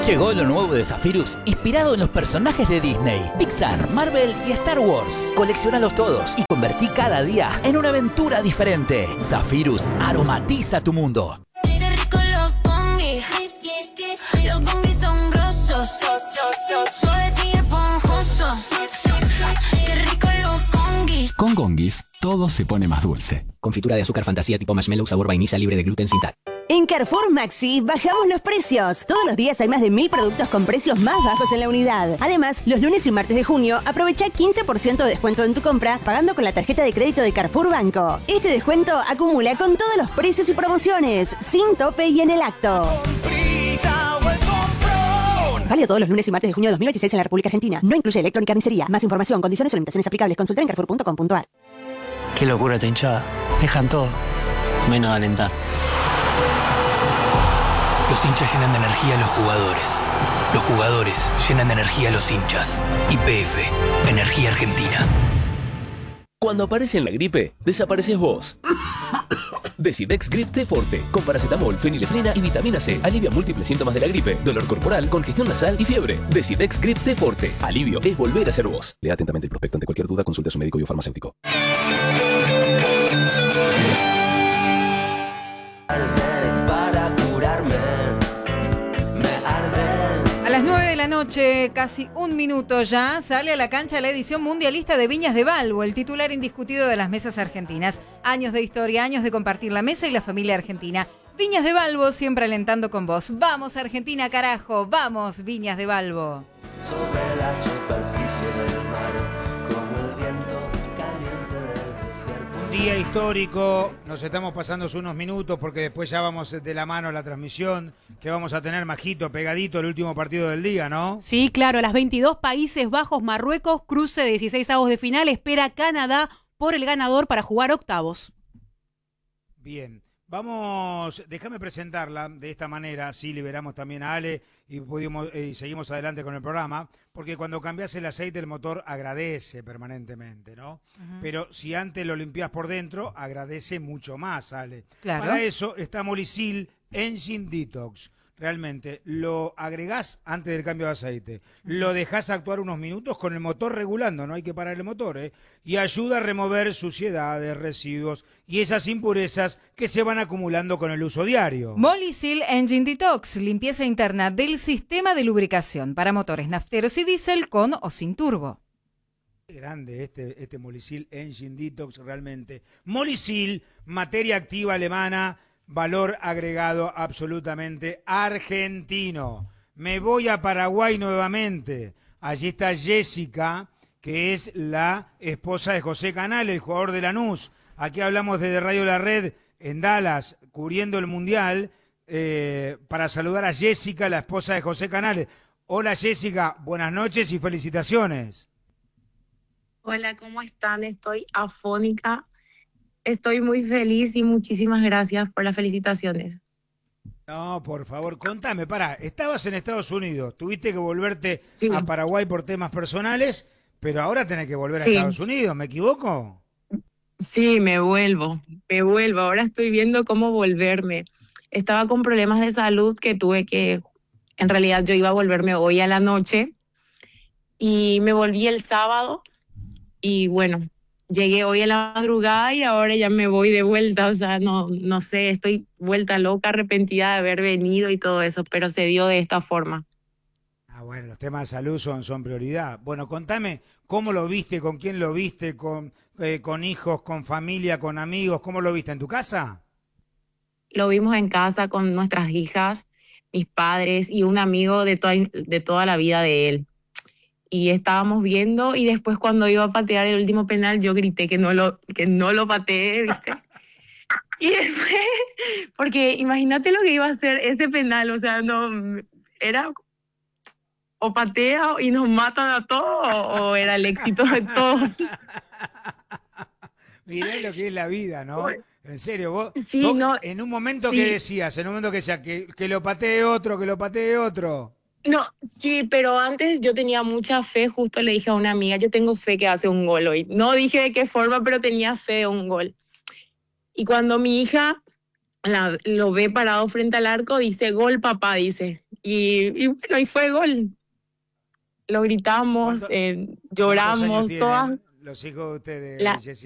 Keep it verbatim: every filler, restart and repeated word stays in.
Llegó lo nuevo de Zephyrus, inspirado en los personajes de Disney, Pixar, Marvel y Star Wars. Coleccionalos todos y convertí cada día en una aventura diferente. Zephyrus aromatiza tu mundo. Los congis son grosos, suaves y esponjosos. Qué rico los congis. Con Congis, todo se pone más dulce. Confitura de azúcar fantasía tipo marshmallow sabor vainilla libre de gluten sin tal. En Carrefour Maxi bajamos los precios. Todos los días hay más de mil productos con precios más bajos en la unidad. Además, los lunes y martes de junio aprovecha quince por ciento de descuento en tu compra pagando con la tarjeta de crédito de Carrefour Banco. Este descuento acumula con todos los precios y promociones, sin tope y en el acto. Válido todos los lunes y martes de junio de dos mil veintiséis en la República Argentina. No incluye electrónica ni carnicería. Más información, condiciones o limitaciones aplicables. Consulta en carrefour punto com punto a r. Qué locura esta hinchada. Dejan todo, menos de alentar. Los hinchas llenan de energía a los jugadores. Los jugadores llenan de energía a los hinchas. Y P F, Energía Argentina. Cuando aparece en la gripe, desapareces vos. Decidex Grip T Forte, con paracetamol, fenilefrina y vitamina C. Alivia múltiples síntomas de la gripe, dolor corporal, congestión nasal y fiebre. Decidex Grip T Forte. Alivio es volver a ser vos. Lea atentamente el prospecto. Ante cualquier duda, consulte a su médico y o farmacéutico. A las nueve de la noche, casi un minuto ya, sale a la cancha la edición mundialista de Viñas de Balbo, el titular indiscutido de las mesas argentinas. Años de historia, años de compartir la mesa y la familia argentina. Viñas de Balbo siempre alentando con vos. ¡Vamos Argentina, carajo! ¡Vamos Viñas de Balbo! Sobre la superficie del mar, como el viento caliente del desierto. Un día histórico, nos estamos pasando unos minutos porque después ya vamos de la mano a la transmisión, que vamos a tener majito, pegadito, el último partido del día, ¿no? Sí, claro, a las veintidós, Países Bajos, Marruecos, cruce de dieciséis avos de final, espera Canadá por el ganador para jugar octavos. Bien. Vamos, déjame presentarla de esta manera, así liberamos también a Ale y, pudimos, eh, y seguimos adelante con el programa, porque cuando cambias el aceite el motor agradece permanentemente, ¿no? Uh-huh. Pero si antes lo limpias por dentro, agradece mucho más, Ale. Claro. Para eso está Molicil Engine Detox. Realmente, lo agregás antes del cambio de aceite, lo dejás actuar unos minutos con el motor regulando, no hay que parar el motor, ¿eh? Y ayuda a remover suciedades, residuos y esas impurezas que se van acumulando con el uso diario. Molicil Engine Detox, limpieza interna del sistema de lubricación para motores nafteros y diésel con o sin turbo. Qué grande este, este Molicil Engine Detox realmente. Molicil, materia activa alemana, valor agregado absolutamente argentino. Me voy a Paraguay nuevamente. Allí está Jessica, que es la esposa de José Canal, el jugador de Lanús. Aquí hablamos desde Radio La Red en Dallas, cubriendo el Mundial, eh, para saludar a Jessica, la esposa de José Canales. Hola Jessica, buenas noches y felicitaciones. Hola, ¿cómo están? Estoy afónica. Estoy muy feliz y muchísimas gracias por las felicitaciones. No, por favor, contame, pará, estabas en Estados Unidos, tuviste que volverte sí. a Paraguay por temas personales, pero ahora tenés que volver sí. a Estados Unidos, ¿me equivoco? Sí, me vuelvo, me vuelvo, ahora estoy viendo cómo volverme. Estaba con problemas de salud que tuve que, en realidad yo iba a volverme hoy a la noche y me volví el sábado y bueno, llegué hoy a la madrugada y ahora ya me voy de vuelta, o sea, no, no sé, estoy vuelta loca, arrepentida de haber venido y todo eso, pero se dio de esta forma. Ah, bueno, los temas de salud son, son prioridad. Bueno, contame, ¿cómo lo viste? ¿Con quién lo viste? ¿Con, eh, con hijos, con familia, con amigos? ¿Cómo lo viste? ¿En tu casa? Lo vimos en casa con nuestras hijas, mis padres y un amigo de, to- de toda la vida de él. Y estábamos viendo y después cuando iba a patear el último penal yo grité que no lo, que no lo pateé, ¿viste? Y después, porque imagínate lo que iba a hacer ese penal, o sea, no, era o patea y nos matan a todos o, o era el éxito de todos. Mirá lo que es la vida, ¿no? En serio, vos, sí, vos no, en un momento sí. que decías, en un momento que decías que, que lo patee otro, que lo patee otro. No, sí, pero antes yo tenía mucha fe, justo le dije a una amiga, yo tengo fe que hace un gol hoy. No dije de qué forma, pero tenía fe de un gol. Y cuando mi hija la, lo ve parado frente al arco, dice, gol papá, dice. Y, y bueno, y fue gol. Lo gritamos, ¿Cuánto- eh, ¿Cuántos años lloramos, tienen todas. los hijos de ustedes, La- Jessy?